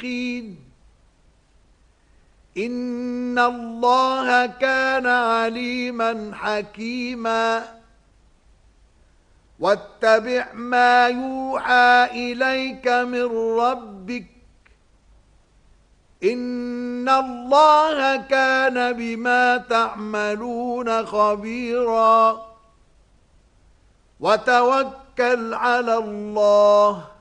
المشرقين إن الله كان عليما حكيما واتبع ما يوحى إليك من ربك إن الله كان بما تعملون خبيرا وتوكل على الله